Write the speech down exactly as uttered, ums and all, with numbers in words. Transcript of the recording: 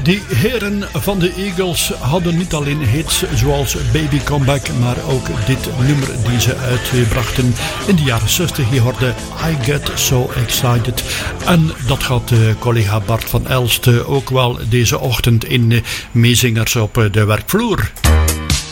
Die heren van de Eagles hadden niet alleen hits zoals Baby Comeback, maar ook dit nummer die ze uitbrachten in de jaren zestig. Je hoorde I Get So Excited. En dat gaat uh, collega Bart van Elst uh, ook wel deze ochtend in uh, Meezingers op uh, de werkvloer.